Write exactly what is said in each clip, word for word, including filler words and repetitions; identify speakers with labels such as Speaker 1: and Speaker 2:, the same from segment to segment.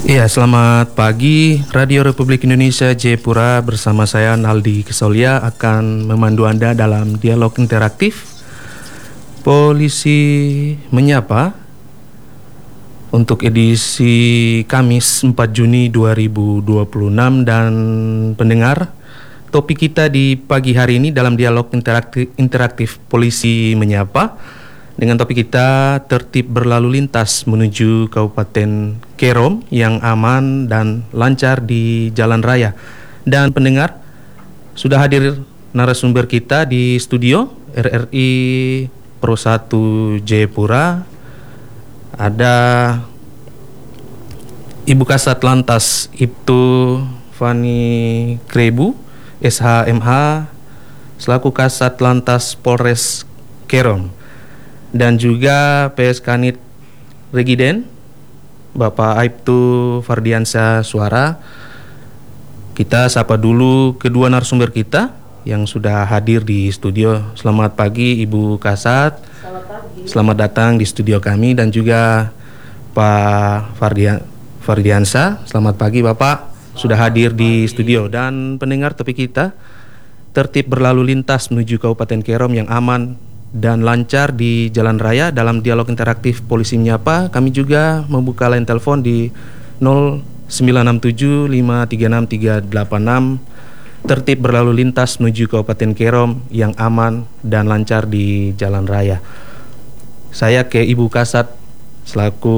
Speaker 1: Iya, selamat pagi. Radio Republik Indonesia Jayapura bersama saya Naldi Kesolia akan memandu Anda dalam dialog interaktif Polisi Menyapa untuk edisi Kamis empat Juni dua ribu dua puluh enam. Dan pendengar, topik kita di pagi hari ini dalam dialog interaktif, interaktif Polisi Menyapa dengan topik kita tertib berlalu lintas menuju Kabupaten Kerom yang aman dan lancar di jalan raya. Dan pendengar, sudah hadir narasumber kita di studio R R I Pro satu Jayapura. Ada Ibu Kasat Lantas Ibtu Fani Krebu S H M H selaku Kasat Lantas Polres Kerom, dan juga P S Kanit Regiden Bapak Aibtu Fardiansyah Suara. Kita sapa dulu kedua narasumber kita yang sudah hadir di studio. Selamat pagi Ibu Kasat.
Speaker 2: Selamat pagi.
Speaker 1: Selamat datang di studio kami, dan juga Pak Fardian Fardiansyah. Selamat pagi Bapak, sudah hadir di studio. Dan pendengar, topik kita tertib berlalu lintas menuju Kabupaten Kerom yang aman dan lancar di jalan raya. Dalam dialog interaktif Polisi Menyapa, kami juga membuka line telepon di nol sembilan enam tujuh lima tiga enam tiga delapan enam. Tertib berlalu lintas menuju Kabupaten Kerom yang aman dan lancar di jalan raya. Saya ke Ibu Kasat selaku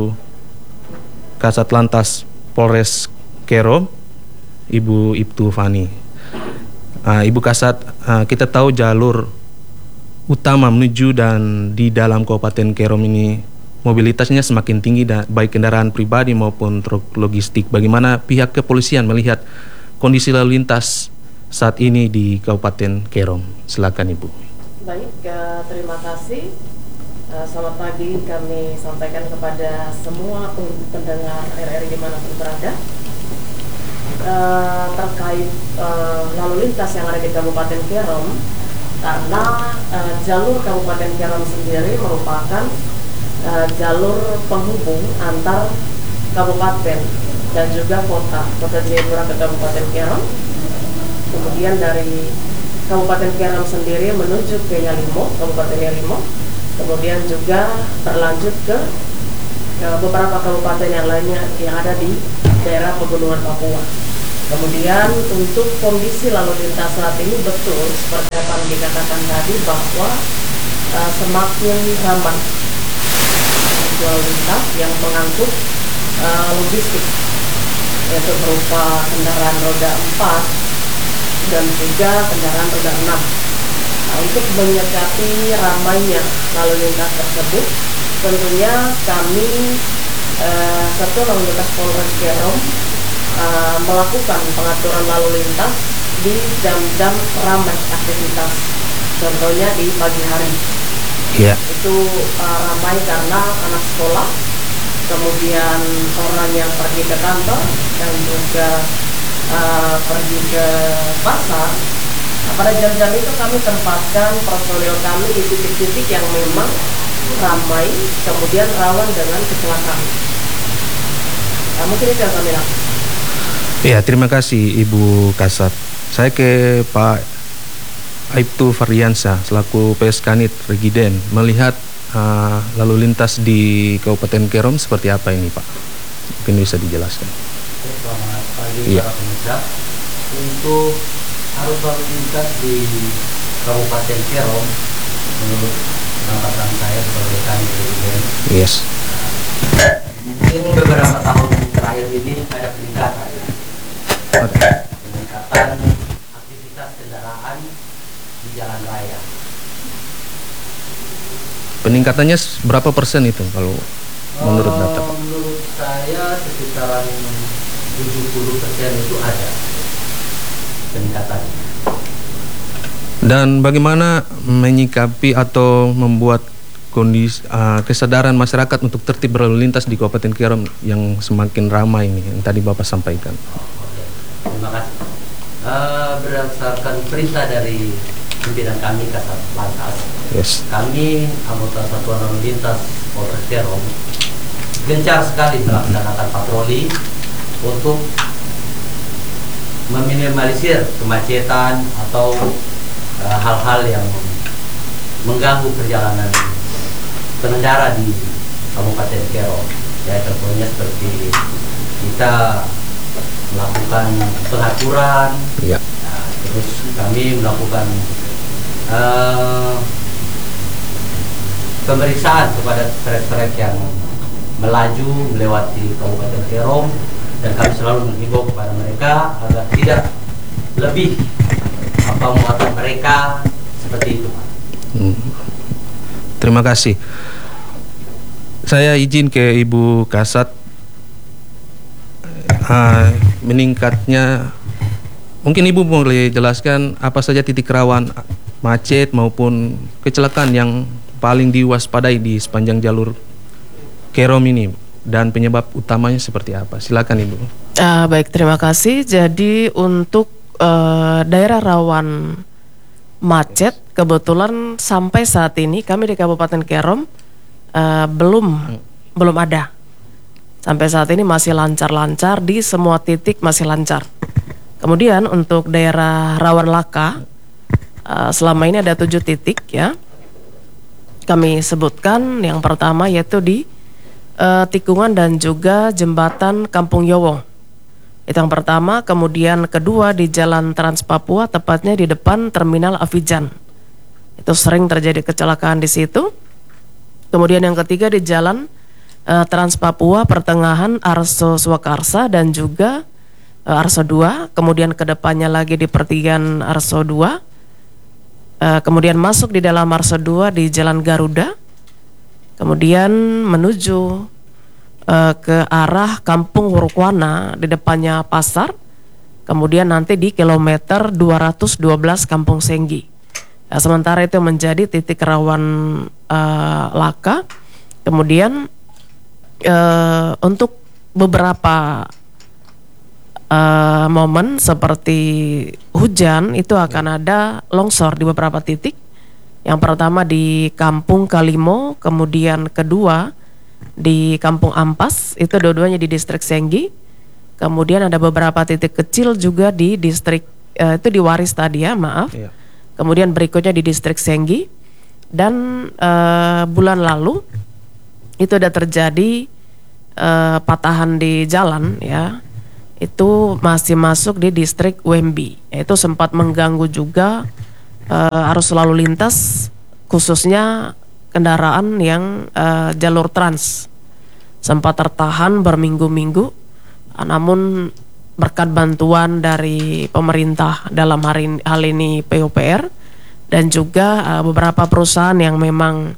Speaker 1: Kasat Lantas Polres Kerom, Ibu Ibtu Fani. uh, Ibu Kasat, uh, kita tahu jalur utama menuju dan di dalam Kabupaten Kerom ini mobilitasnya semakin tinggi, dan baik kendaraan pribadi maupun truk logistik. Bagaimana pihak kepolisian melihat kondisi lalu lintas saat ini di Kabupaten Kerom? Silakan Ibu.
Speaker 2: Baik, uh, terima kasih. Uh, selamat pagi kami sampaikan kepada semua pendengar R R I dimanapun berada. Uh, terkait uh, lalu lintas yang ada di Kabupaten Kerom, karena uh, jalur Kabupaten Kerom sendiri merupakan uh, jalur penghubung antar kabupaten dan juga kota kota Jayapura ke Kabupaten Kerom. Kemudian dari Kabupaten Kerom sendiri menuju ke Yalimo, Kabupaten Yalimo, kemudian juga berlanjut ke, ke beberapa kabupaten yang lainnya yang ada di daerah pegunungan Papua. Kemudian untuk kondisi lalu lintas saat ini betul seperti apa yang dikatakan tadi, bahwa uh, semakin ramai lalu lintas yang mengangkut uh, logistik, yaitu berupa kendaraan roda empat dan juga kendaraan roda enam. Nah, untuk menyikapi ramainya lalu lintas tersebut, tentunya kami uh, Satuan Lalu Lintas Polres Kerom Uh, melakukan pengaturan lalu lintas di jam-jam ramai aktivitas, contohnya di pagi hari.
Speaker 1: Yeah.
Speaker 2: Itu uh, ramai karena anak sekolah, kemudian orang yang pergi ke kantor, dan juga uh, pergi ke pasar. Nah, pada jam-jam itu kami tempatkan personil kami di titik-titik yang memang ramai, kemudian rawan dengan kecelakaan. Nah, mungkin itu yang kami lakukan.
Speaker 1: Ya, terima kasih Ibu Kasat. Saya ke Pak Aibtu Fardiansyah selaku P S Kanit Regiden, melihat uh, lalu lintas di Kabupaten Kerom seperti apa ini Pak? Mungkin bisa dijelaskan.
Speaker 3: Selamat pagi
Speaker 1: ya.
Speaker 3: Para pemirsa. Untuk arus lalu lintas di Kabupaten Kerom, menurut pengamatan saya sebagai Kanit Regiden,
Speaker 1: Yes.
Speaker 3: mungkin beberapa tahun terakhir ini ada peningkatan.
Speaker 1: Okay.
Speaker 3: Peningkatan aktivitas kendaraan di jalan raya.
Speaker 1: Peningkatannya berapa persen itu kalau menurut data Pak?
Speaker 3: Menurut saya sekitaran tujuh puluh persen itu ada peningkatan.
Speaker 1: Dan bagaimana menyikapi atau membuat kondisi uh, kesadaran masyarakat untuk tertib berlalu lintas di Kabupaten Kerom yang semakin ramai ini yang tadi Bapak sampaikan?
Speaker 3: Terima kasih. Uh, berdasarkan perintah dari pimpinan kami Kasat Lantas,
Speaker 1: Yes.
Speaker 3: kami anggota Satuan Lalu Lintas Polres Kerom gencar sekali melaksanakan patroli untuk meminimalisir kemacetan atau uh, hal-hal yang mengganggu perjalanan pengendara di Kabupaten Kerom. Ya, contohnya seperti kita melakukan pengaturan, ya. Nah, terus kami melakukan uh, pemeriksaan kepada trek-trek yang melaju melewati Kabupaten Kerom, dan kami selalu menghimbau kepada mereka agar tidak lebih apa muatan mereka seperti itu, Pak.
Speaker 1: Hmm. Terima kasih. Saya izin ke Ibu Kasat. Uh, meningkatnya, mungkin Ibu boleh jelaskan apa saja titik rawan macet maupun kecelakaan yang paling diwaspadai di sepanjang jalur Kerom ini, dan penyebab utamanya seperti apa? Silakan Ibu.
Speaker 2: Uh, baik, terima kasih. Jadi untuk uh, daerah rawan macet, kebetulan sampai saat ini kami di Kabupaten Kerom uh, belum hmm. belum ada. Sampai saat ini masih lancar-lancar, di semua titik masih lancar. Kemudian untuk daerah rawan laka, uh, selama ini ada tujuh titik ya. Kami sebutkan yang pertama yaitu di uh, tikungan dan juga jembatan Kampung Yowong. Itu yang pertama. Kemudian kedua di Jalan Trans Papua, tepatnya di depan Terminal Avijan. Itu sering terjadi kecelakaan di situ. Kemudian yang ketiga di Jalan uh, Trans Papua pertengahan Arso Swakarsa dan juga uh, Arso dua. Kemudian kedepannya lagi di pertigaan Arso dua. Uh, kemudian masuk di dalam Arso dua di Jalan Garuda. Kemudian menuju uh, ke arah Kampung Wurukwana di depannya pasar. Kemudian nanti di kilometer dua ratus dua belas Kampung Senggi. Nah, sementara itu menjadi titik rawan uh, laka. Kemudian uh, untuk beberapa uh, momen seperti hujan itu akan ada longsor di beberapa titik. Yang pertama di Kampung Kalimo, kemudian kedua di Kampung Ampas, itu dua-duanya di distrik Senggi. Kemudian ada beberapa titik kecil juga di distrik uh, itu di Waris tadi ya, maaf. Iya. Kemudian berikutnya di distrik Senggi. Dan uh, bulan lalu itu ada terjadi uh, patahan di jalan ya. Itu masih masuk di distrik Wembi. Itu sempat mengganggu juga uh, arus lalu lintas, khususnya kendaraan yang uh, jalur trans. Sempat tertahan berminggu-minggu, namun berkat bantuan dari pemerintah dalam hari, hal ini P U P R dan juga uh, beberapa perusahaan yang memang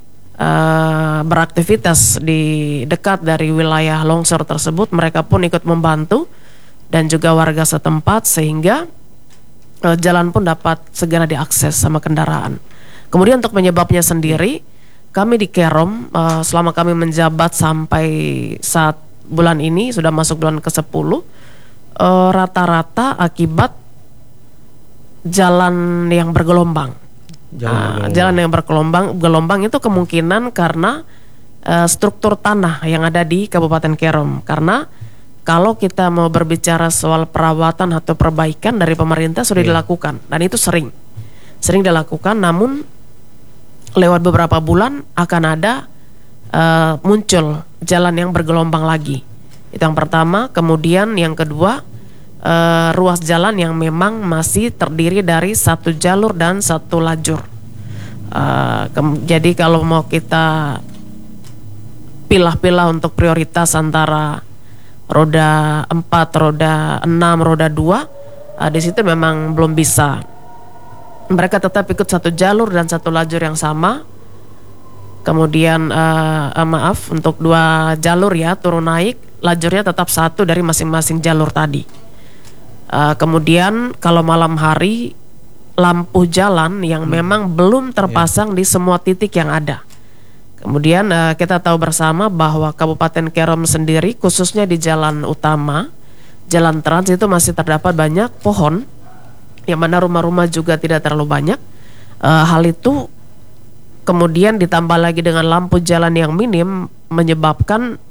Speaker 2: uh, beraktivitas di dekat dari wilayah longsor tersebut, mereka pun ikut membantu dan juga warga setempat sehingga uh, jalan pun dapat segera diakses sama kendaraan. Kemudian untuk penyebabnya sendiri, kami di Kerom uh, selama kami menjabat sampai saat bulan ini sudah masuk bulan ke sepuluh, Uh, rata-rata akibat jalan yang bergelombang. Jalan, nah, jalan yang bergelombang, gelombang itu kemungkinan karena uh, struktur tanah yang ada di Kabupaten Kerom. Karena kalau kita mau berbicara soal perawatan atau perbaikan dari pemerintah sudah yeah. dilakukan, dan itu sering, sering dilakukan. Namun lewat beberapa bulan akan ada uh, muncul jalan yang bergelombang lagi. Itu yang pertama. Kemudian yang kedua, uh, ruas jalan yang memang masih terdiri dari satu jalur dan satu lajur. Uh, jadi kalau mau kita pilah-pilah untuk prioritas antara roda empat, roda enam, roda dua, uh, di situ memang belum bisa. Mereka tetap ikut satu jalur dan satu lajur yang sama. Kemudian uh, uh, maaf untuk dua jalur ya, turun naik, lajurnya tetap satu dari masing-masing jalur tadi. Uh, kemudian kalau malam hari, lampu jalan yang hmm. memang belum terpasang yeah. di semua titik yang ada. Kemudian uh, kita tahu bersama bahwa Kabupaten Kerom sendiri, khususnya di jalan utama, jalan trans itu masih terdapat banyak pohon, yang mana rumah-rumah juga tidak terlalu banyak. Uh, hal itu kemudian ditambah lagi dengan lampu jalan yang minim, menyebabkan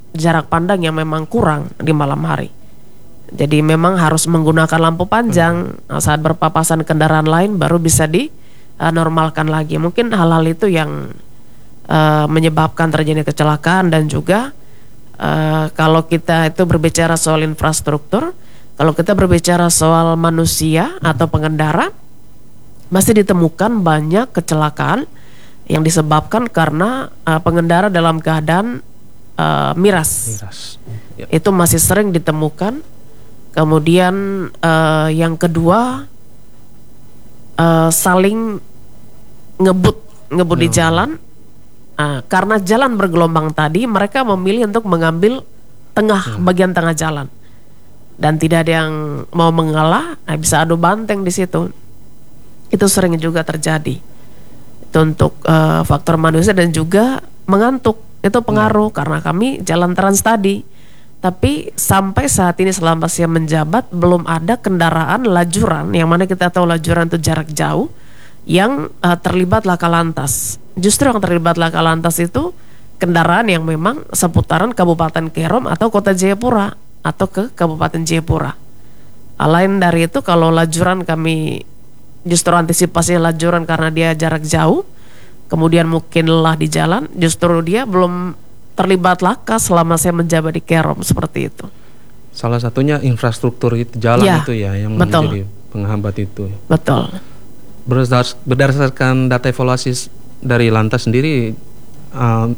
Speaker 4: jarak pandang yang memang kurang di malam hari. Jadi memang harus menggunakan lampu panjang hmm. saat berpapasan kendaraan lain baru bisa dinormalkan lagi. Mungkin hal-hal itu yang uh, menyebabkan terjadi kecelakaan. Dan juga uh, kalau kita itu berbicara soal infrastruktur, kalau kita berbicara soal manusia atau pengendara, masih ditemukan banyak kecelakaan yang disebabkan karena uh, pengendara dalam keadaan uh, miras. Miras. Yep. Itu masih sering ditemukan. Kemudian uh, yang kedua uh, saling ngebut ngebut hmm. di jalan. Uh, karena jalan bergelombang tadi, mereka memilih untuk mengambil tengah hmm. bagian tengah jalan. Dan tidak ada yang mau mengalah, nah bisa adu banteng di situ. Itu sering juga terjadi. Itu untuk uh, faktor manusia dan juga mengantuk. Itu pengaruh hmm. karena kami jalan trans tadi. Tapi sampai saat ini selama saya menjabat belum ada kendaraan lajuran, yang mana kita tahu lajuran itu jarak jauh, yang uh, terlibat laka lantas. Justru yang terlibat laka lantas itu kendaraan yang memang seputaran Kabupaten Kerom atau Kota Jayapura atau ke Kabupaten Jayapura. Lain dari itu, kalau lajuran kami justru antisipasi lajuran karena dia jarak jauh, kemudian mungkin lelah di jalan, justru dia belum terlibat laka selama saya menjabat di Kerom, seperti itu.
Speaker 1: Salah satunya infrastruktur itu, jalan ya, itu ya yang betul. menjadi penghambat itu.
Speaker 4: Betul.
Speaker 1: Berdasar, berdasarkan data evaluasi dari Lantas sendiri, uh,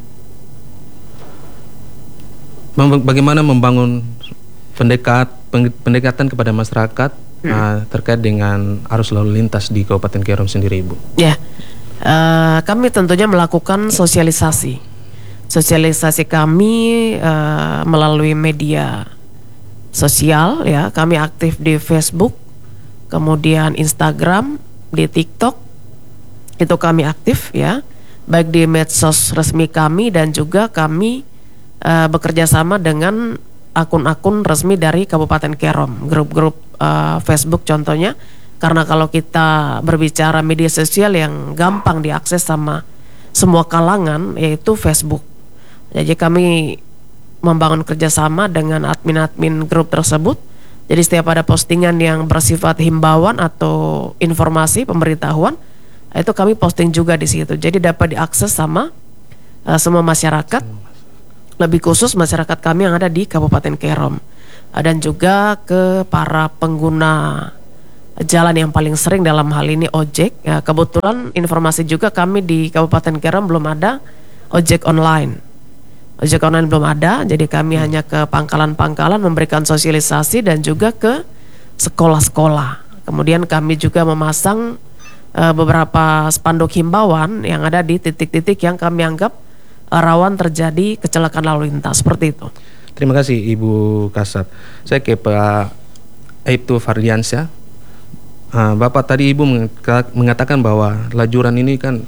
Speaker 1: bagaimana membangun pendekat pendekatan kepada masyarakat hmm. uh, terkait dengan arus lalu lintas di Kabupaten Kerom sendiri, Ibu? Ya,
Speaker 4: uh, kami tentunya melakukan sosialisasi. Sosialisasi kami uh, melalui media sosial, ya. Kami aktif di Facebook, kemudian Instagram, di TikTok, itu kami aktif, ya. Baik di medsos resmi kami dan juga kami uh, bekerja sama dengan akun-akun resmi dari Kabupaten Kerom, grup-grup uh, Facebook contohnya. Karena kalau kita berbicara media sosial yang gampang diakses sama semua kalangan, yaitu Facebook. Jadi kami membangun kerjasama dengan admin-admin grup tersebut. Jadi setiap ada postingan yang bersifat himbauan atau informasi pemberitahuan, itu kami posting juga di situ. Jadi dapat diakses sama uh, semua masyarakat, lebih khusus masyarakat kami yang ada di Kabupaten Kerom, uh, dan juga ke para pengguna jalan yang paling sering dalam hal ini ojek. Ya, kebetulan informasi juga kami di Kabupaten Kerom belum ada ojek online. Ojek online belum ada, jadi kami hmm. hanya ke pangkalan-pangkalan memberikan sosialisasi dan juga ke sekolah-sekolah. Kemudian kami juga memasang uh, beberapa spanduk himbauan yang ada di titik-titik yang kami anggap uh, rawan terjadi kecelakaan lalu lintas, seperti itu.
Speaker 1: Terima kasih Ibu Kasat. Saya ke Pak Aibtu Fardiansyah. Uh, Bapak tadi Ibu mengatakan bahwa lajuran ini kan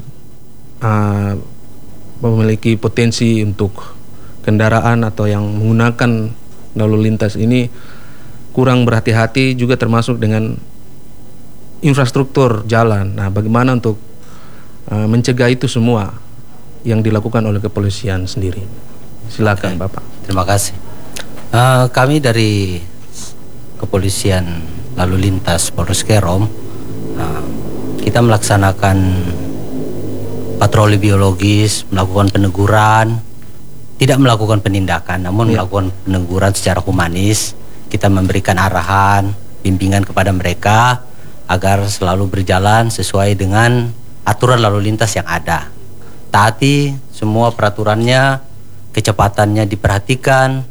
Speaker 1: uh, memiliki potensi untuk kendaraan atau yang menggunakan lalu lintas ini kurang berhati-hati, juga termasuk dengan infrastruktur jalan. Nah, bagaimana untuk uh, mencegah itu semua yang dilakukan oleh kepolisian sendiri? Silakan. Oke, Bapak.
Speaker 3: Terima kasih. Uh, kami dari Kepolisian Lalu Lintas Polres Kerom, uh, kita melaksanakan patroli biologis, melakukan peneguran, tidak melakukan penindakan, namun ya. melakukan peneguran secara humanis. Kita memberikan arahan, bimbingan kepada mereka agar selalu berjalan sesuai dengan aturan lalu lintas yang ada. Taati semua peraturannya, kecepatannya diperhatikan.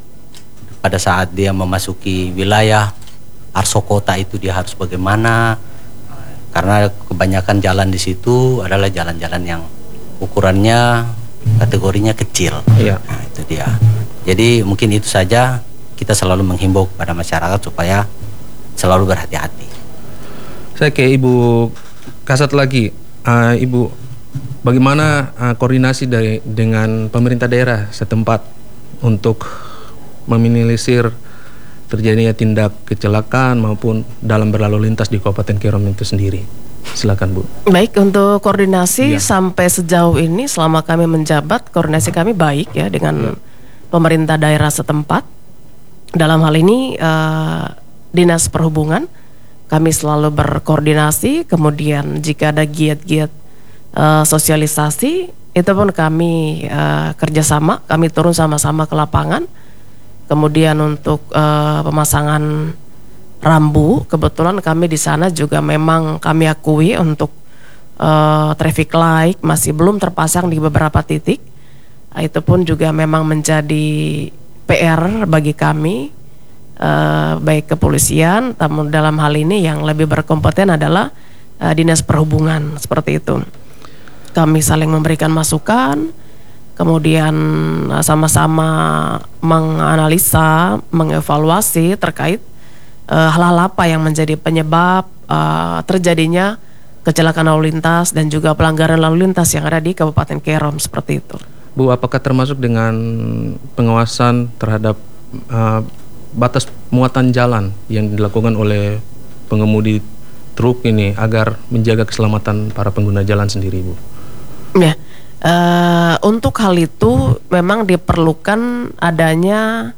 Speaker 3: Pada saat dia memasuki wilayah arso kota itu dia harus bagaimana, karena kebanyakan jalan di situ adalah jalan-jalan yang ukurannya kategorinya kecil. Iya. Nah, itu dia. Jadi mungkin itu saja, kita selalu menghimbau kepada masyarakat supaya selalu berhati-hati.
Speaker 1: Saya ke Ibu Kasat lagi, uh, Ibu, bagaimana uh, koordinasi dari dengan pemerintah daerah setempat untuk meminimalisir terjadinya tindak kecelakaan maupun dalam berlalu lintas di Kabupaten Kerom itu sendiri? Silakan, Bu.
Speaker 4: Baik, untuk koordinasi ya. Sampai sejauh ini selama kami menjabat, koordinasi kami baik ya dengan ya. pemerintah daerah setempat. Dalam hal ini uh, Dinas Perhubungan, kami selalu berkoordinasi. Kemudian jika ada giat-giat uh, sosialisasi, itu pun kami uh, kerjasama, kami turun sama-sama ke lapangan. Kemudian untuk uh, pemasangan rambu, kebetulan kami di sana juga memang kami akui untuk uh, traffic light masih belum terpasang di beberapa titik. Uh, itu pun juga memang menjadi P R bagi kami, uh, baik kepolisian, namun dalam hal ini yang lebih berkompeten adalah uh, Dinas Perhubungan, seperti itu. Kami saling memberikan masukan, kemudian uh, sama-sama menganalisa, mengevaluasi terkait uh, hal-hal apa yang menjadi penyebab uh, terjadinya kecelakaan lalu lintas dan juga pelanggaran lalu lintas yang ada di Kabupaten Kerom, seperti itu.
Speaker 1: Bu, apakah termasuk dengan pengawasan terhadap uh, batas muatan jalan yang dilakukan oleh pengemudi truk ini agar menjaga keselamatan para pengguna jalan sendiri, Bu?
Speaker 4: Ya, uh, untuk hal itu memang diperlukan adanya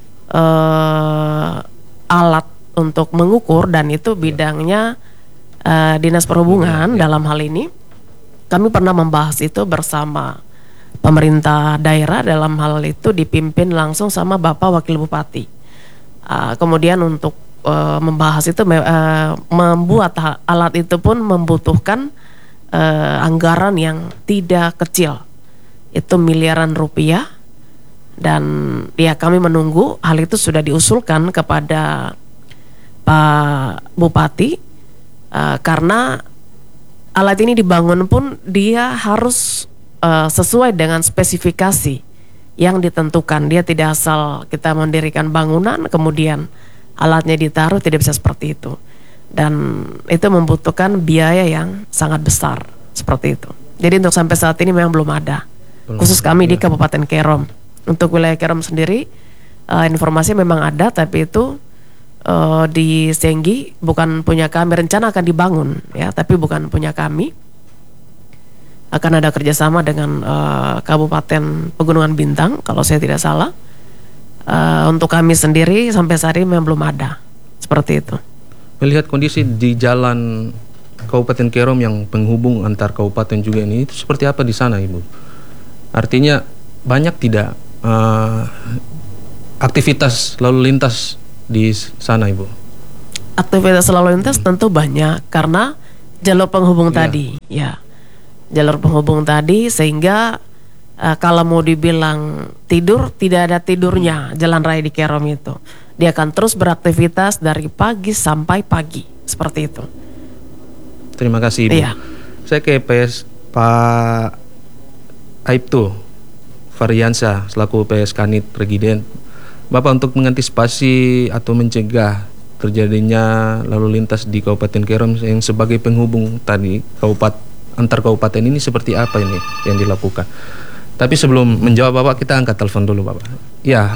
Speaker 4: uh, alat untuk mengukur, dan itu bidangnya uh, Dinas Perhubungan. Ya. Dalam hal ini kami pernah membahas itu bersama pemerintah daerah, dalam hal itu dipimpin langsung sama Bapak Wakil Bupati. Uh, kemudian untuk uh, membahas itu, uh, membuat alat itu pun membutuhkan uh, anggaran yang tidak kecil, itu miliaran rupiah. Dan ya kami menunggu hal itu sudah diusulkan kepada Pak Bupati, uh, karena alat ini dibangun pun dia harus Uh, sesuai dengan spesifikasi yang ditentukan. Dia tidak asal kita mendirikan bangunan kemudian alatnya ditaruh, tidak bisa seperti itu. Dan itu membutuhkan biaya yang sangat besar, seperti itu. Jadi untuk sampai saat ini memang belum ada. Belum, khusus kami ya. Di Kabupaten Kerom. Untuk wilayah Kerom sendiri uh, informasi memang ada, tapi itu uh, di Senggi bukan punya kami. Rencana akan dibangun ya, tapi bukan punya kami. Akan ada kerjasama dengan uh, Kabupaten Pegunungan Bintang, kalau saya tidak salah. Uh, untuk kami sendiri sampai saat ini memang belum ada, seperti itu.
Speaker 1: Melihat kondisi di jalan Kabupaten Kerom yang penghubung antar kabupaten juga ini, itu seperti apa di sana, Ibu? Artinya banyak tidak uh, aktivitas lalu lintas di sana, Ibu?
Speaker 4: Aktivitas lalu lintas hmm. tentu banyak, karena jalur penghubung ya. tadi, ya. Jalur penghubung tadi, sehingga uh, kalau mau dibilang tidur, tidak ada tidurnya jalan raya di Kerom itu. Dia akan terus beraktivitas dari pagi sampai pagi, seperti itu.
Speaker 1: Terima kasih, Ibu.
Speaker 4: Iya.
Speaker 1: Saya ke P S Pak Aibtu Variansa selaku P S Kanit Regiden. Bapak, untuk mengantisipasi atau mencegah terjadinya lalu lintas di Kabupaten Kerom yang sebagai penghubung tadi kabupaten antar kabupaten ini, seperti apa ini yang dilakukan? Tapi sebelum menjawab Bapak, kita angkat telepon dulu, Bapak. Ya.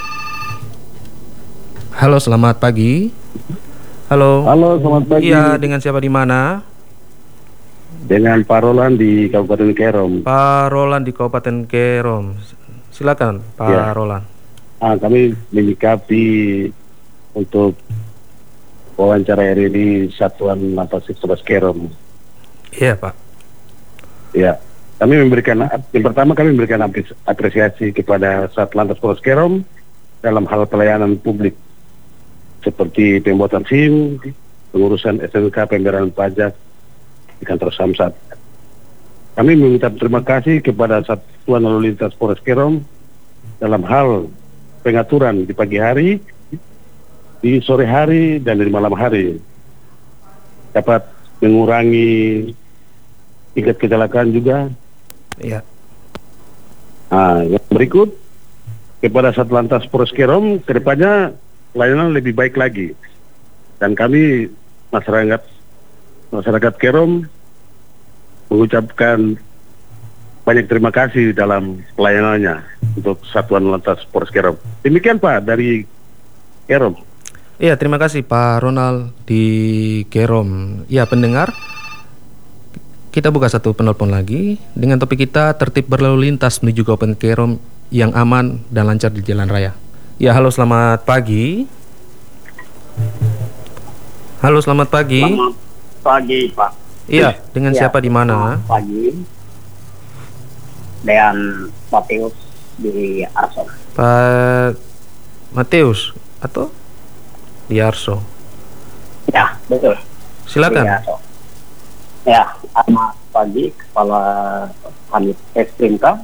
Speaker 1: Halo, selamat pagi. Halo.
Speaker 5: Halo, selamat pagi.
Speaker 1: Iya, dengan siapa di mana?
Speaker 5: Dengan Pak Roland di Kabupaten Kerom.
Speaker 1: Pak Roland di Kabupaten Kerom. Silakan, Pak ya. Roland.
Speaker 5: Ah, kami menyikapi untuk wawancara hari ini Satuan Lapas Polres Kerom.
Speaker 1: Iya, Pak.
Speaker 5: Ya, kami memberikan, yang pertama kami memberikan apresiasi kepada Satlantas Polres Kerom dalam hal pelayanan publik seperti pembuatan SIM, pengurusan S N K, pembayaran pajak di kantor Samsat. Kami meminta terima kasih kepada Satuan Lalu Lintas Polres Kerom dalam hal pengaturan di pagi hari, di sore hari, dan di malam hari, dapat mengurangi tingkat kecelakaan juga.
Speaker 1: Iya.
Speaker 5: Nah, yang berikut kepada Satlantas Polres Kerom, kedepannya pelayanan lebih baik lagi, dan kami masyarakat masyarakat Kerom mengucapkan banyak terima kasih dalam pelayanannya untuk Satuan Lantas Polres Kerom. Demikian, Pak, dari Kerom.
Speaker 1: Iya, terima kasih Pak Ronald di Kerom. Ya, pendengar, kita buka satu penelpon lagi dengan topik kita tertib berlalu lintas menuju Kabupaten Kerom yang aman dan lancar di jalan raya. Ya, halo selamat pagi. Halo selamat pagi.
Speaker 6: Selamat pagi Pak.
Speaker 1: Iya, dengan
Speaker 6: Ya,
Speaker 1: siapa di mana?
Speaker 6: selamat pagi. Dengan Matius di Arso.
Speaker 1: Pak Mateus atau di Arso?
Speaker 6: Ya, betul.
Speaker 1: Silakan.
Speaker 6: Di Arso. Ya, selamat pagi Kepala Kanit Eskrimka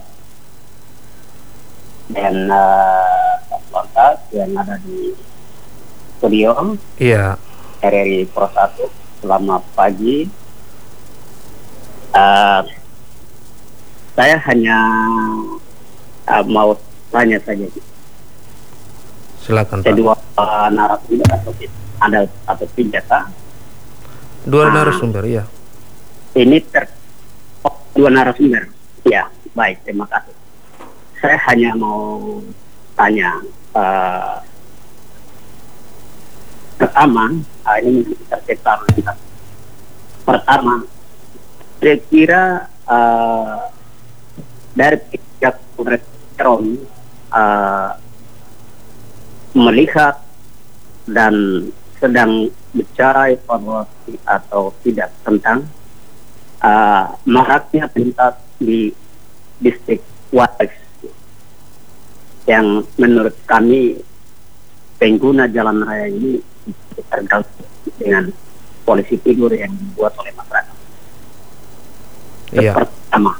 Speaker 6: dan uh, lantas yang ada di studio
Speaker 1: Iya.
Speaker 6: R R I Pro satu. Selamat pagi. Uh, saya hanya uh, mau tanya saja.
Speaker 1: Silakan Pak.
Speaker 6: Kedua uh, narasumber atau ada atau senjata.
Speaker 1: Dua
Speaker 6: Ah.
Speaker 1: narasumber, iya.
Speaker 6: Ini ter oh, dua narasumber. Ya, baik. Terima kasih. Saya hanya mau tanya. Uh, pertama, uh, ini tercipta pertama, kira-kira uh, dari pihak Polres Kerom uh, melihat dan sedang bicara evaluasi atau tidak tentang uh, maraknya pentas di distrik Wates yang menurut kami pengguna jalan raya ini terganggu dengan polisi tidur yang dibuat oleh masyarakat.
Speaker 1: Iya.
Speaker 6: Pertama.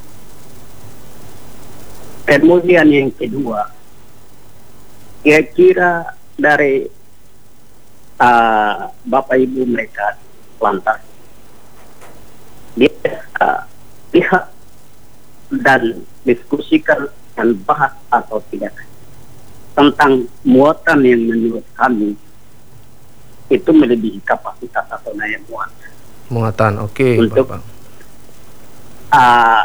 Speaker 6: Kemudian yang kedua, kira-kira dari uh, Bapak Ibu mereka lantas dia uh, lihat dan diskusikan dan bahas atau tidak tentang muatan yang menurut kami itu melebihi kapasitas atau daya muat.
Speaker 1: Muatan, oke,
Speaker 6: Untuk-
Speaker 1: Bapak.
Speaker 6: Uh,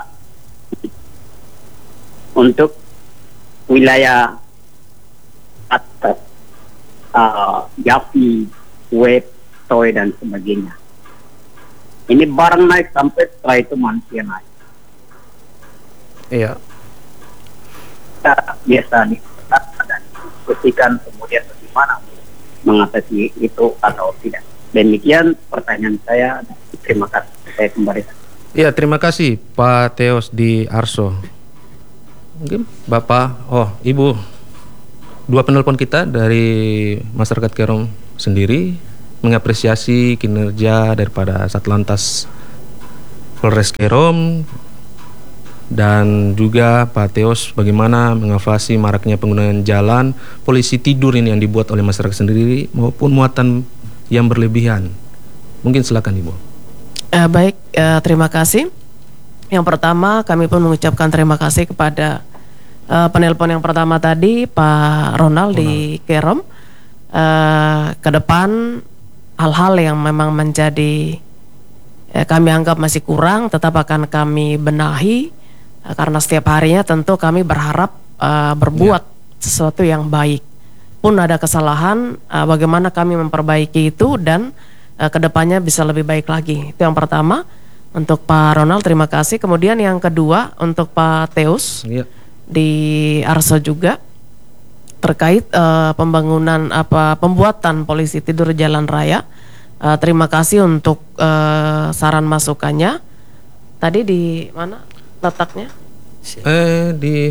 Speaker 6: untuk wilayah atas uh, Yapi, Web, Toy dan sebagainya. Ini barang naik sampai setelah itu manusia naik.
Speaker 1: Iya.
Speaker 6: Kita biasa nih dan diskusikan kemudian bagaimana mengatasi itu atau tidak. Demikian pertanyaan saya. Terima kasih. Saya kembali.
Speaker 1: Iya, terima kasih Pak Teos di Arso. Mungkin Bapak, oh Ibu, dua penelpon kita dari masyarakat Kerom sendiri mengapresiasi kinerja daripada Satlantas Polres Kerom dan juga Pak Teos bagaimana mengavasi maraknya penggunaan jalan polisi tidur ini yang dibuat oleh masyarakat sendiri maupun muatan yang berlebihan. Mungkin silakan Ibu.
Speaker 4: Eh, baik, eh, terima kasih. Yang pertama kami pun mengucapkan terima kasih kepada eh, penelpon yang pertama tadi Pak Ronald di Kerom. Eh, ke depan hal-hal yang memang menjadi eh, kami anggap masih kurang tetap akan kami benahi. Karena setiap harinya tentu kami berharap uh, berbuat sesuatu yang baik. Pun ada kesalahan, uh, bagaimana kami memperbaiki itu dan uh, kedepannya bisa lebih baik lagi. Itu yang pertama untuk Pak Ronald, terima kasih. Kemudian yang kedua untuk Pak Teus
Speaker 1: Iya.
Speaker 4: di Arso juga terkait uh, pembangunan apa pembuatan polisi tidur jalan raya. Uh, terima kasih untuk uh, saran masukannya. Tadi di mana letaknya?
Speaker 1: Eh di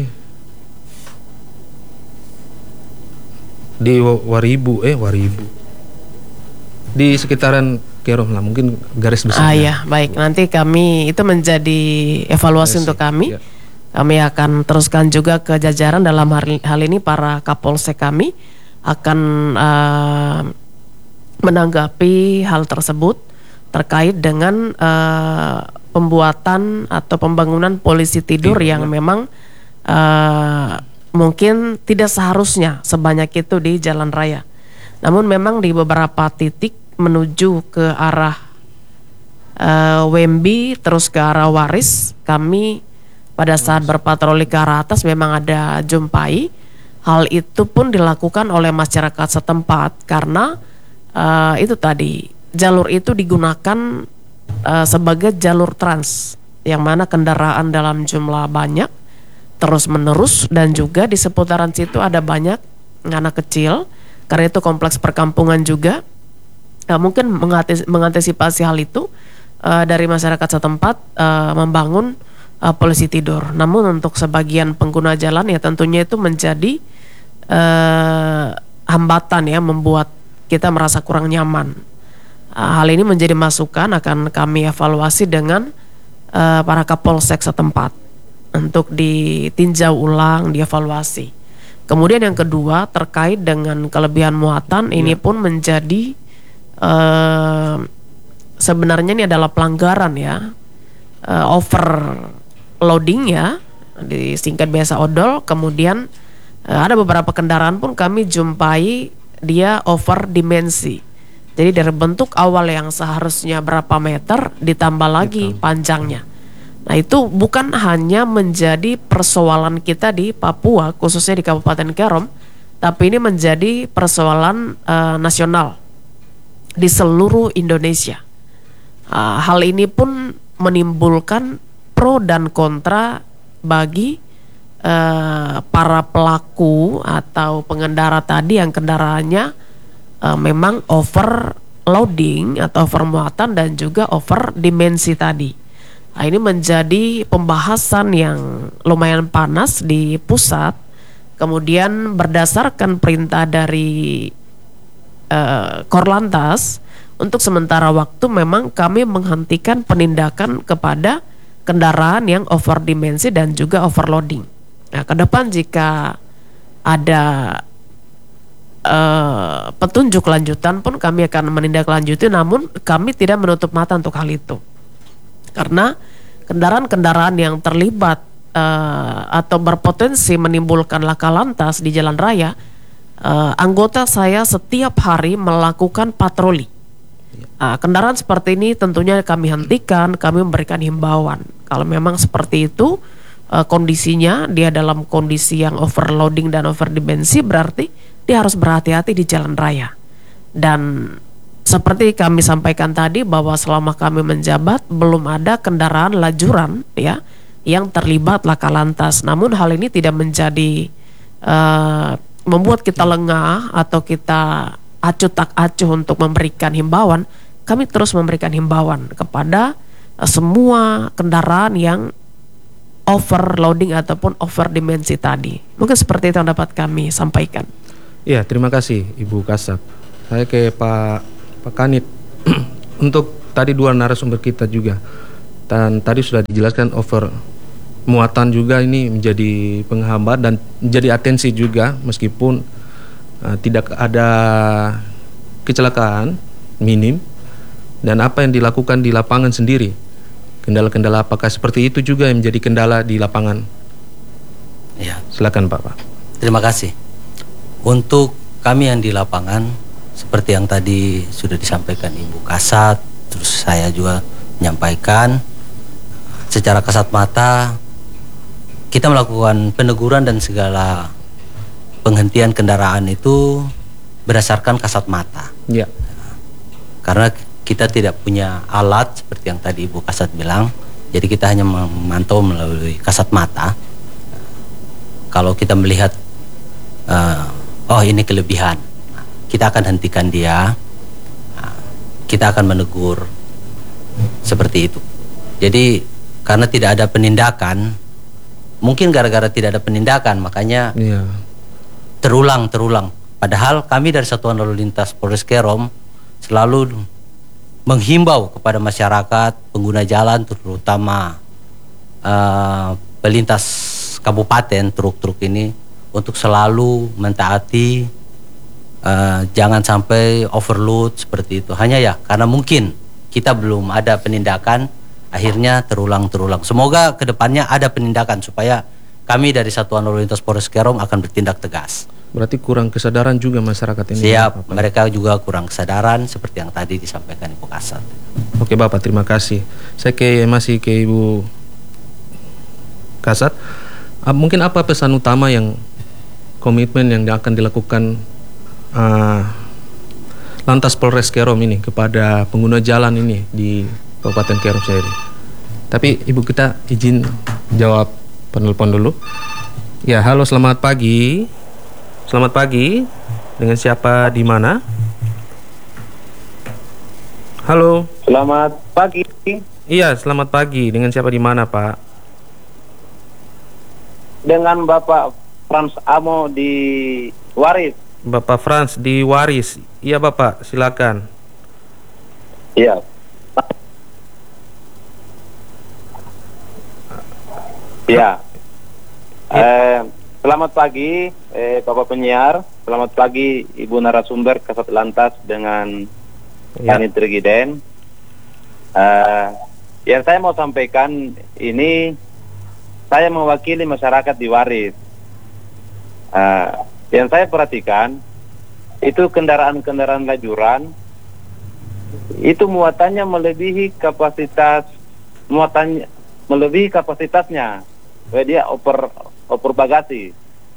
Speaker 1: di Waribu eh Waribu di sekitaran Kerom lah, mungkin garis besar.
Speaker 4: Ah ya, baik. Nanti kami itu menjadi evaluasi
Speaker 1: Evaluasi,
Speaker 4: untuk kami.
Speaker 1: ya.
Speaker 4: Kami akan teruskan juga ke jajaran dalam hal, hal ini para kapolsek kami akan uh, menanggapi hal tersebut terkait dengan uh, pembuatan atau pembangunan polisi tidur
Speaker 1: Tidur,
Speaker 4: yang
Speaker 1: ya.
Speaker 4: memang uh, mungkin tidak seharusnya sebanyak itu di jalan raya. Namun memang di beberapa titik menuju ke arah uh, Wembi terus ke arah Waris, kami pada saat berpatroli ke arah atas memang ada jumpai. Hal itu pun dilakukan oleh masyarakat setempat karena uh, itu tadi jalur itu digunakan Uh, sebagai jalur trans yang mana kendaraan dalam jumlah banyak terus menerus, dan juga di seputaran situ ada banyak anak kecil karena itu kompleks perkampungan juga. Nah, mungkin mengantis- mengantisipasi hal itu uh, dari masyarakat setempat uh, membangun uh, polisi tidur. Namun untuk sebagian pengguna jalan ya tentunya itu menjadi uh, hambatan ya, membuat kita merasa kurang nyaman. Uh, hal ini menjadi masukan akan kami evaluasi dengan uh, para kapolsek setempat untuk ditinjau ulang, dievaluasi. Kemudian yang kedua terkait dengan kelebihan muatan, ya. Ini pun menjadi uh, sebenarnya ini adalah pelanggaran ya, uh, overloading ya, disingkat biasa odol. Kemudian uh, ada beberapa kendaraan pun kami jumpai dia over dimensi. Jadi dari bentuk awal yang seharusnya berapa meter ditambah lagi Betul. panjangnya. Nah itu bukan hanya menjadi persoalan kita di Papua, khususnya di Kabupaten Kerom, tapi ini menjadi persoalan uh, nasional di seluruh Indonesia. Uh, hal ini pun menimbulkan pro dan kontra bagi uh, para pelaku atau pengendara tadi yang kendaraannya uh, memang overloading atau overmuatan dan juga over dimensi tadi. Nah, ini menjadi pembahasan yang lumayan panas di pusat. Kemudian berdasarkan perintah dari uh, Korlantas, untuk sementara waktu memang kami menghentikan penindakan kepada kendaraan yang over dimensi dan juga overloading. Nah, ke depan jika ada uh, petunjuk lanjutan pun kami akan menindaklanjuti, namun kami tidak menutup mata untuk hal itu. Karena kendaraan-kendaraan yang terlibat uh, atau berpotensi menimbulkan laka lantas di jalan raya, uh, anggota saya setiap hari melakukan patroli. Uh, kendaraan seperti ini tentunya kami hentikan, kami memberikan himbauan. Kalau memang seperti itu uh, kondisinya, dia dalam kondisi yang overloading dan overdimensi, berarti dia harus berhati-hati di jalan raya. Dan seperti kami sampaikan tadi bahwa selama kami menjabat belum ada kendaraan lajuran ya yang terlibat laka lantas. Namun hal ini tidak menjadi uh, membuat kita lengah atau kita acuh tak acuh untuk memberikan himbauan. Kami terus memberikan himbauan kepada uh, semua kendaraan yang overloading ataupun overdimensi tadi. Mungkin seperti itu yang dapat kami sampaikan.
Speaker 1: Ya, terima kasih Ibu Kasat. Saya ke Pak Pak Kanit. Untuk tadi dua narasumber kita juga, dan tadi sudah dijelaskan over muatan juga ini menjadi penghambat dan menjadi atensi juga meskipun uh, tidak ada kecelakaan minim, dan apa yang dilakukan di lapangan sendiri, kendala-kendala apakah seperti itu juga yang menjadi kendala di lapangan?
Speaker 3: Ya,
Speaker 1: silakan Pak. Pak.
Speaker 3: Terima kasih. Untuk kami yang di lapangan, seperti yang tadi sudah disampaikan Ibu Kasat, terus saya juga menyampaikan secara kasat mata kita melakukan peneguran dan segala penghentian kendaraan itu berdasarkan kasat mata. Ya. Karena kita tidak punya alat seperti yang tadi Ibu Kasat bilang, jadi kita hanya memantau melalui kasat mata. Kalau kita melihat uh, oh ini kelebihan, kita akan hentikan dia, kita akan menegur seperti itu. Jadi karena tidak ada penindakan, mungkin gara-gara tidak ada penindakan makanya yeah. terulang terulang. Padahal kami dari Satuan Lalu Lintas Polres Kerom selalu menghimbau kepada masyarakat pengguna jalan, terutama uh, pelintas kabupaten truk-truk ini, untuk selalu mentaati. Uh, jangan sampai overload seperti itu. Hanya ya karena mungkin kita belum ada penindakan, akhirnya terulang-terulang. Semoga kedepannya ada penindakan supaya kami dari Satuan Lalu Lintas Polres Kerom akan bertindak tegas.
Speaker 1: Berarti kurang kesadaran juga masyarakat ini.
Speaker 3: Siap, mereka juga kurang kesadaran seperti yang tadi disampaikan Ibu Kasat.
Speaker 1: Oke Bapak, terima kasih. Saya ke masih ke Ibu Kasat. Uh, mungkin apa pesan utama yang komitmen yang akan dilakukan Uh, Lantas Polres Kerom ini kepada pengguna jalan ini di Kabupaten Kerom sendiri? Tapi Ibu kita izin jawab penelpon dulu. Ya, halo, selamat pagi. Selamat pagi. Dengan siapa di mana? Halo.
Speaker 7: Selamat pagi.
Speaker 1: Iya, selamat pagi. Dengan siapa di mana, Pak?
Speaker 7: Dengan Bapak Frans Amo di Waris.
Speaker 1: Bapak Frans di Waris. Iya, Bapak, silakan.
Speaker 7: Iya. Iya. Eh, selamat pagi, eh, Bapak penyiar. Selamat pagi, Ibu narasumber Kasat Lantas dengan
Speaker 1: Ya.
Speaker 7: Kanit Regiden. Eh, yang saya mau sampaikan ini, saya mewakili masyarakat di Waris. Eh, yang saya perhatikan itu kendaraan-kendaraan lajuran itu muatannya melebihi kapasitas muatannya melebihi kapasitasnya. Dia oper oper bagasi.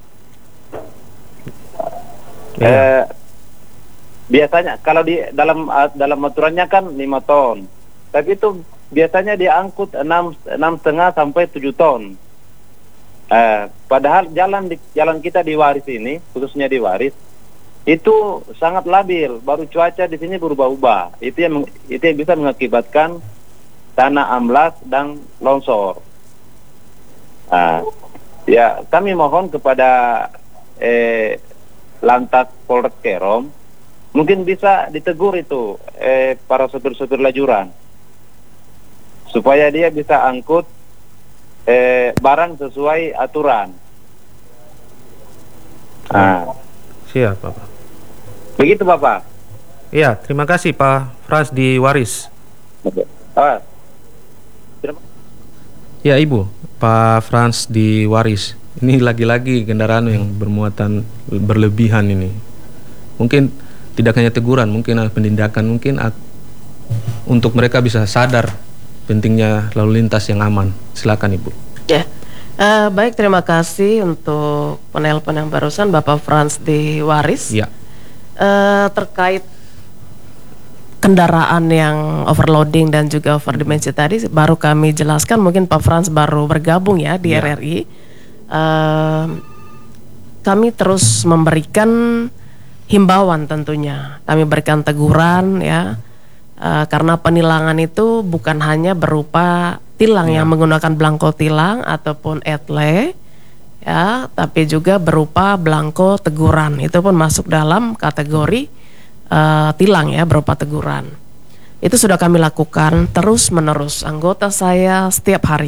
Speaker 1: Ya.
Speaker 7: Eh, biasanya kalau di dalam uh, dalam aturannya kan lima ton, tapi itu biasanya dia angkut enam enam setengah sampai tujuh ton. Eh, padahal jalan di jalan kita di Waris ini, khususnya di Waris, itu sangat labil. Baru cuaca di sini berubah-ubah. Itu yang itu yang bisa mengakibatkan tanah amblas dan longsor. Nah, ya kami mohon kepada eh, Lantas Polres Kerom, mungkin bisa ditegur itu eh, para sopir-sopir lajuran supaya dia bisa angkut eh, barang sesuai aturan. Nah,
Speaker 1: Siap, Bapak.
Speaker 7: begitu Bapak.
Speaker 1: Iya, terima kasih Pak Frans di Waris.
Speaker 7: Ah, terima-
Speaker 1: Ya, Ibu, Pak Frans di Waris. Ini lagi-lagi kendaraan yang bermuatan berlebihan ini. Mungkin tidak hanya teguran, mungkin ada penindakan, mungkin at- untuk mereka bisa sadar pentingnya lalu lintas yang aman. Silakan, Ibu.
Speaker 4: Ya, Eh, baik, terima kasih untuk penelpon yang barusan Bapak Frans di Waris.
Speaker 1: Ya.
Speaker 4: Eh, terkait kendaraan yang overloading dan juga overdimensi tadi baru kami jelaskan, mungkin Pak Frans baru bergabung ya di
Speaker 1: Ya.
Speaker 4: R R I. Eh, kami terus memberikan himbauan tentunya, kami berikan teguran ya, eh, karena penilangan itu bukan hanya berupa tilang
Speaker 1: Ya.
Speaker 4: yang menggunakan belangko tilang ataupun etle ya, tapi juga berupa belangko teguran. Itu pun masuk dalam kategori uh, tilang ya, berupa teguran. Itu sudah kami lakukan terus menerus. Anggota saya setiap hari